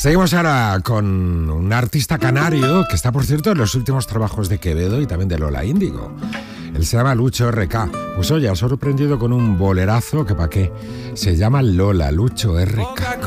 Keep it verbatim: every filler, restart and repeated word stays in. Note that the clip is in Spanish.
Seguimos ahora con un artista canario que está, por cierto, en los últimos trabajos de Quevedo y también de Lola Índigo. Él se llama Lucho R K. Pues oye, ha sorprendido con un bolerazo que pa' qué. Se llama Lola, Lucho R K.